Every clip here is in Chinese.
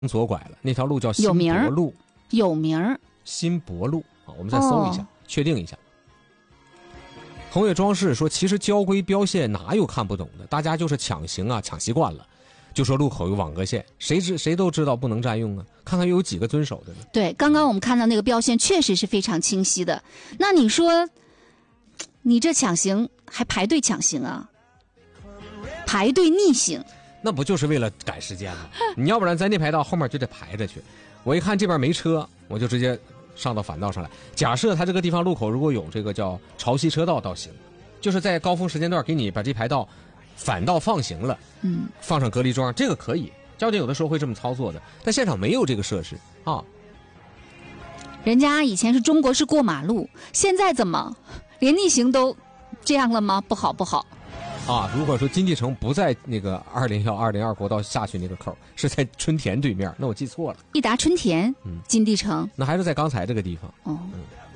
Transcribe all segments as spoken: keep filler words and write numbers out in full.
左拐了，那条路叫新博路， 有名儿， 新博路啊，我们再搜一下，哦、确定一下。红月装饰说，其实交规标线哪有看不懂的，大家就是抢行啊，抢习惯了，就说路口有网格线，谁知谁都知道不能占用啊，看看又有几个遵守的呢？ 对，刚刚我们看到那个标线确实是非常清晰的。那你说，你这抢行还排队抢行啊？排队逆行。 那不就是为了赶时间吗？你要不然在那排道后面就得排着去。我一看这边没车，我就直接上到反道上来。假设他这个地方路口如果有这个叫潮汐车道倒行，就是在高峰时间段给你把这排道反道放行了，嗯，放上隔离桩，这个可以。交警有的时候会这么操作的，但现场没有这个设施啊。 人家以前是中国式过马路，现在怎么连逆行都这样了吗？不好不好。 啊，如果说金地城不在那个二零幺二零二国道下去那个口，是在春田对面，那我记错了。 益达春田，嗯，金地城， 那还是在刚才这个地方。 哦， 嗯。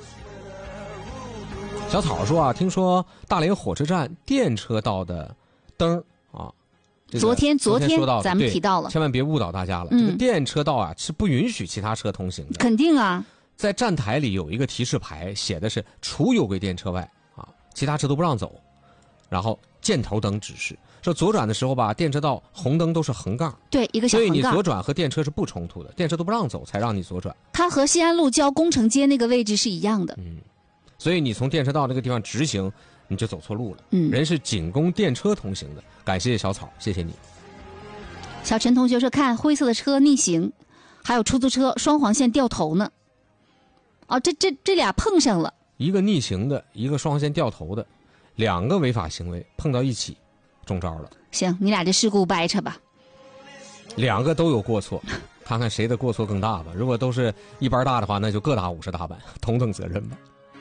小草说啊，听说大连火车站电车道的灯啊，这个、 昨天昨天说到咱们提到了， 千万别误导大家了。嗯、这个电车道啊是不允许其他车通行的。 肯定啊， 在站台里有一个提示牌，写的是除有轨电车外啊，其他车都不让走。然后箭头灯指示说，左转的时候吧，电车道红灯都是横杠， 对，一个小横杠， 所以你左转和电车是不冲突的，电车都不让走才让你左转。 它和西安路交工程街那个位置是一样的。 嗯，所以你从电车道这个地方直行，你就走错路了。 嗯， 人是仅供电车通行的。感谢小草，谢谢你。 小陈同学说，看灰色的车逆行，还有出租车双黄线掉头呢。哦，这这这俩碰上了， 一个逆行的，一个双黄线掉头的。两个违法行为碰到一起，中招了。 行，你俩这事故掰扯吧。 两个都有过错，看看谁的过错更大吧。如果都是一般大的话，那就各打五十大板，同等责任吧。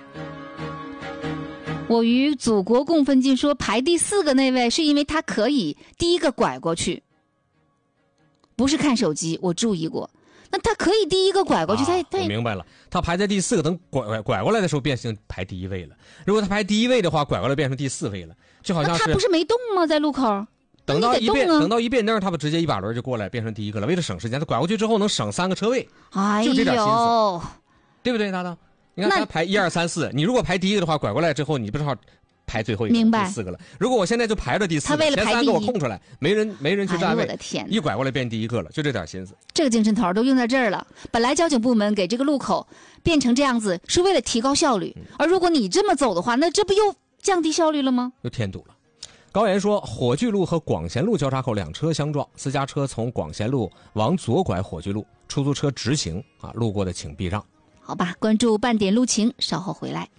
我与祖国共分金说，排第四个那位是因为他可以第一个拐过去，不是看手机，我注意过。那他可以第一个拐过去，他、 啊、他我明白了，他排在第四个，等拐拐过来的时候变成排第一位了。如果他排第一位的话，拐过来变成第四位了，就好像是他不是没动吗？在路口等到一变、 啊、 等到一变灯，他不直接一把轮就过来变成第一个了。为了省时间，他拐过去之后能省三个车位， 哎呦， 就这点心思，对不对，搭档？你看他排一二三四，你如果排第一个的话，拐过来之后你不正好排最后一个明白第四个了。如果我现在就排着第四个， 他为了排前三个我空出来，没人没人去占位， 哎、我的天， 一拐过来变第一个了，就这点心思。 这个精神头都用在这儿了。本来交警部门给这个路口变成这样子，是为了提高效率，嗯、而如果你这么走的话，那这不又降低效率了吗？ 又添堵了。高岩说，火炬路和广贤路交叉口两车相撞，私家车从广贤路往左拐火炬路，出租车直行啊，路过的请避让。 好吧，关注半点路情，稍后回来。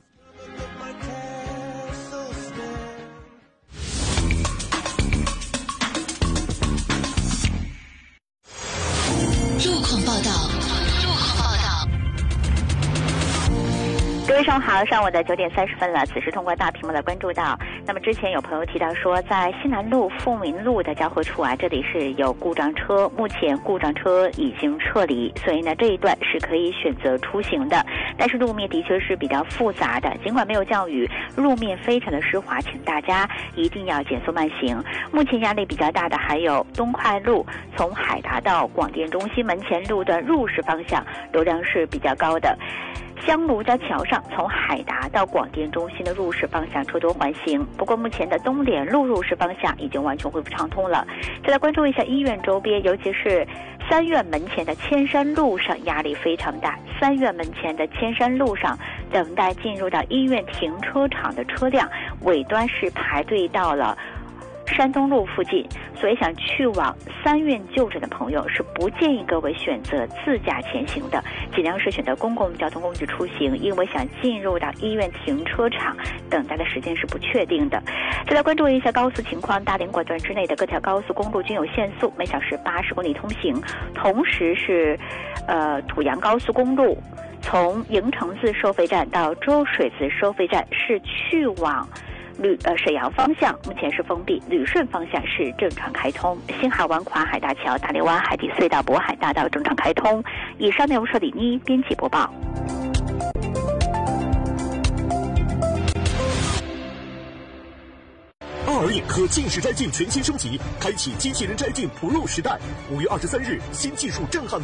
路况报道，路况报道。 各位上午好，上午的九点三十分了。此时通过大屏幕来关注到，那么之前有朋友提到说，在西南路富民路的交汇处啊，这里是有故障车，目前故障车已经撤离，所以呢这一段是可以选择出行的。但是路面的确是比较复杂的，尽管没有降雨，路面非常的湿滑，请大家一定要减速慢行。目前压力比较大的还有东快路从海达到广电中心门前路段入市方向流量是比较高的。香炉在桥上从海达到广电中心的入市方向车多环行，不过目前的东联路入市方向已经完全恢复畅通了。再来关注一下医院周边，尤其是三院门前的千山路上压力非常大。三院门前的千山路上，等待进入到医院停车场的车辆尾端是排队到了山东路附近，所以想去往三院就诊的朋友是不建议各位选择自驾前行的，尽量是选择公共交通工具出行，因为想进入到医院停车场等待的时间是不确定的。再来关注一下高速情况，大连管段之内的各条高速公路均有限速，每小时八十公里通行，同时是呃土阳高速公路从营城子收费站到周水子收费站是去往旅呃沈阳方向目前是封闭，旅顺方向是正常开通。新海湾跨海大桥、大连湾海底隧道、渤海大道正常开通。以上内容是李妮编辑播报。 五巴尔眼科近视摘镜全新升级，开启机器人摘镜 Pro 时代。五月二十三日，新技术震撼。